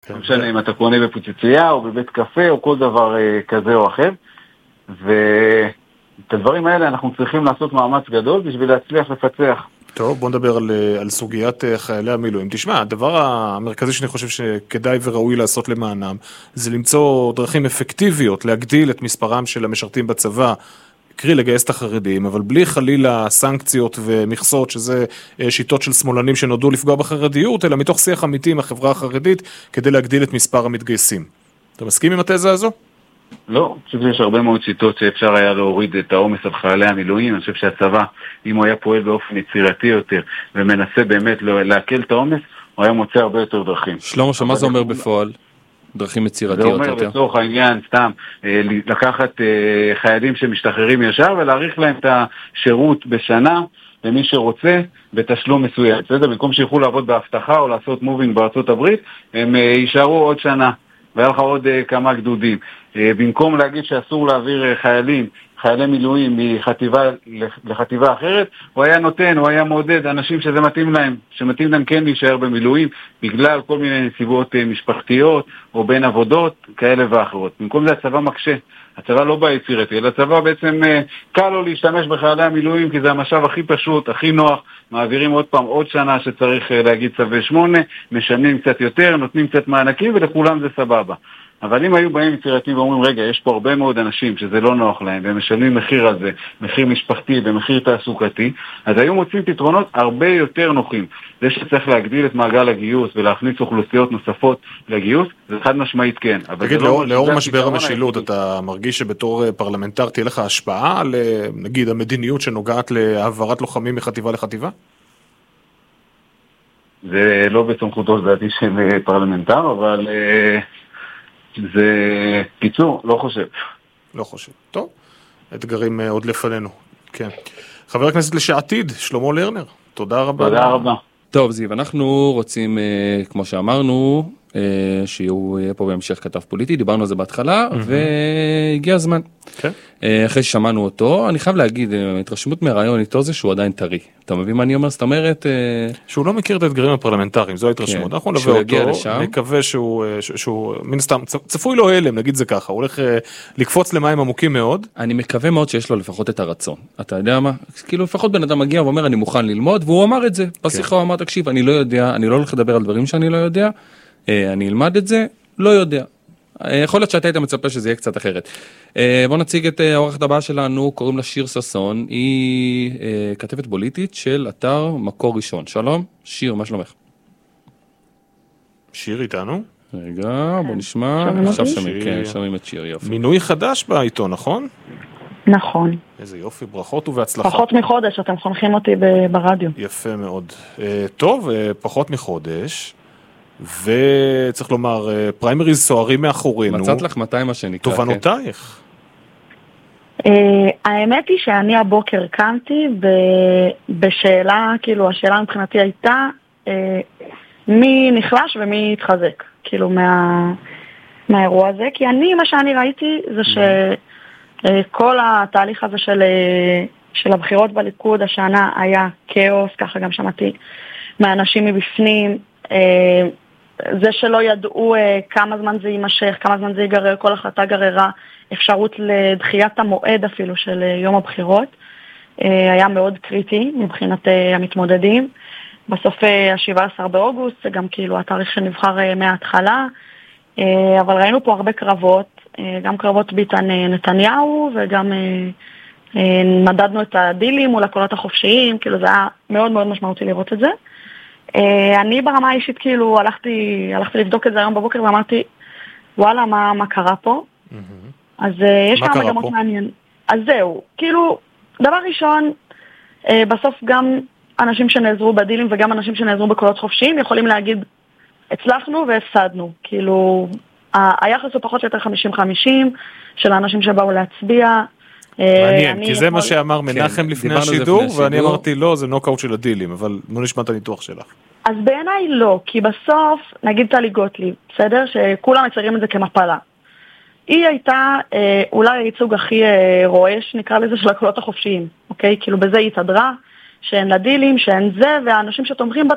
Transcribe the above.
לא משנה אם אתה קונה בפוצצייה או בבית קפה או כל דבר כזה או אחר. ואת הדברים האלה אנחנו צריכים לעשות מאמץ גדול בשביל להצליח לפצח. טוב, בוא נדבר על סוגיית חיילי המילואים. תשמע, הדבר המרכזי שאני חושב שכדאי וראוי לעשות למענם, זה למצוא דרכים אפקטיביות, להגדיל את מספרם של המשרתים בצבא, קרי לגייס את החרדים, אבל בלי חלילה סנקציות ומכסות, שזה שיטות של שמאלנים שנודעו לפגוע בחרדיות, אלא מתוך שיח אמיתי עם החברה החרדית, כדי להגדיל את מספר המתגייסים. אתה מסכים עם התזה הזו? לא, אני חושב שיש הרבה מאוד שיטות שאפשר היה להוריד את העומס על חיילי המילואים. אני חושב שהצבא, אם הוא היה פועל באופן יצירתי יותר, ומנסה באמת להקל את העומס, הוא היה מוצא הרבה יותר דרכים. שלמה, שמה זה אומר בפועל? דרכים יצירתיות יותר? זה אומר לצורך העניין, סתם, לקחת חיילים שמשתחררים ישר, ולהאריך להם את השירות בשנה, למי שרוצה, בתשלום מסוים. בסדר? במקום שיוכלו לעבוד בהבטחה, או לעשות מובינג בארצות הברית, הם יישארו עוד שנה. והיה לך עוד כמה גדודים. במקום להגיד שאסור להעביר חיילי מילואים מחטיבה לחטיבה אחרת, הוא היה מעודד אנשים שזה מתאים להם, שמתאים להם כן להישאר במילואים, בגלל כל מיני נסיבות משפחתיות, או בין עבודות, כאלה ואחרות. במקום זה הצבא מקשה. הצבא לא בא יצירתי, אלא הצבא בעצם קל לו להשתמש בחיילי המילואים, כי זה המשאב הכי פשוט, הכי נוח, מעבירים עוד פעם עוד שנה שצריך להגיד צווי 8, משנים קצת יותר, נותנים קצת מענקים, ולכולם זה סבבה. אבל אם היו באים יצירתיים ואומרים, רגע, יש פה הרבה מאוד אנשים שזה לא נוח להם, והם משלמים מחיר על זה, מחיר משפחתי ומחיר תעסוקתי, אז היו מוצאים פתרונות הרבה יותר נוחים. זה שצריך להגדיל את מעגל הגיוס ולהכניס אוכלוסיות נוספות לגיוס, זה חד משמעית כן. תגיד, לאור משבר המשילות, אתה מרגיש שבתור פרלמנטר תהיה לך השפעה על, נגיד, המדיניות שנוגעת להעברת לוחמים מחטיבה לחטיבה? זה לא בסמכותו לדעתי של פרלמנטר, אבל זה קיצור, לא חושב. טוב, אתגרים עוד לפנינו. כן. חבר הכנסת לשעתיד, שלמה לרנר, תודה רבה. תודה רבה. טוב, זיו, אנחנו רוצים, כמו שאמרנו, שיהיה פה בהמשך כתב פוליטי, דיברנו על זה בהתחלה, והגיע הזמן. כן. אחרי ששמענו אותו, אני חייב להגיד, התרשמות מהרעיון איתו זה שהוא עדיין טרי. אתה מבין מה אני אומר? זאת אומרת שהוא לא מכיר את האתגרים הפרלמנטריים, זו ההתרשמות. אנחנו נבוא אותו, נקווה שהוא מן סתם, צפוי לו הלם, נגיד זה ככה, הוא הולך לקפוץ למים עמוקים מאוד. אני מקווה מאוד שיש לו לפחות את הרצון. אתה יודע מה? כאילו לפחות בן אדם מגיע ואומר, אני מוכן ללמוד, והוא אמר את זה. בשיחה הוא אמר, תקשיב, אני לא יודע, אני לא הולך לדבר על דברים שאני לא יודע, אני אלמד את זה, לא יודע. יכול להיות שאתה היית מצפה שזה יהיה קצת אחרת. בוא נציג את האורחת הבאה שלנו, קוראים לה שיר ששון, היא כתבת פוליטית של אתר מקור ראשון. שלום, שיר, מה שלומך? שיר איתנו? רגע, בוא נשמע. עכשיו שומעים, כן, שומעים את שיר, יופי. מינוי חדש בעיתון, נכון? נכון. איזה יופי, ברכות ובהצלחה. פחות מחודש, אתם חונכים אותי ברדיו. יפה מאוד. טוב, פחות מחודש. וצריך לומר, פריימריז סוערים מאחורינו. מצאת לך 200 מה שנקרא. תובנותייך. האמת היא שאני הבוקר קמתי בשאלה, כאילו השאלה מבחינתי הייתה מי נחלש ומי התחזק, כאילו מהאירוע הזה, כי מה שאני ראיתי זה שכל התהליך הזה של הבחירות בליכוד השנה היה כאוס, ככה גם שמעתי מהאנשים מבפנים, זה שלא ידעו כמה זמן זה יימשך, כמה זמן זה ייגרר, כל החלטה גררה, אפשרות לדחיית המועד אפילו של יום הבחירות, היה מאוד קריטי מבחינת המתמודדים. בסוף ה-17 באוגוסט, זה גם כאילו התאריך שנבחר מההתחלה, אבל ראינו פה הרבה קרבות, גם קרבות ביטן נתניהו, וגם מדדנו את הדילים מול הקולות החופשיים, כאילו זה היה מאוד מאוד משמעותי לראות את זה. אני ברמה האישית כאילו הלכתי לבדוק את זה היום בבוקר ואמרתי, וואלה, מה קרה פה? אז יש כמה מגמות מעניין. אז זהו, כאילו, דבר ראשון, בסוף גם אנשים שנעזרו בדילים וגם אנשים שנעזרו בקולות חופשיים יכולים להגיד, הצלחנו והפסדנו. כאילו, היחס הוא פחות או יותר 50-50 של האנשים שבאו להצביע. מעניין, כי זה מה שאמר מנחם לפני השידור, ואני אמרתי לא, זה נוקאוט של הדילים, אבל בוא נשמע את הניתוח שלך. אז בעיניי לא, כי בסוף, נגיד טלי גוטליב, בסדר? שכולם מציירים את זה כמפלה. היא הייתה אולי הייצוג הכי רועש, נקרא לזה, של הקולות החופשיים, אוקיי? כאילו בזה היא התהדרה, שאין לה דילים, שאין זה, והאנשים שתומכים בה